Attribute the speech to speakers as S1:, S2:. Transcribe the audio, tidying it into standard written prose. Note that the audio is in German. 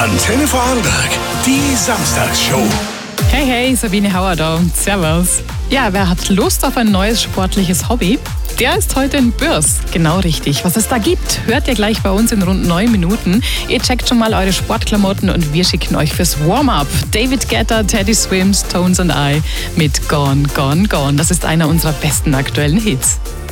S1: Antenne Vorarlberg, die Samstagsshow.
S2: Hey, hey, Sabine Hauer da. Servus. Ja, wer hat Lust auf ein neues sportliches Hobby? Der ist heute in Bürs. Genau richtig. Was es da gibt, hört ihr gleich bei uns in rund 9 Minuten. Ihr checkt schon mal eure Sportklamotten und wir schicken euch fürs Warm-up David Guetta, Teddy Swims, Tones and I mit Gone, Gone, Gone. Das ist einer unserer besten aktuellen Hits.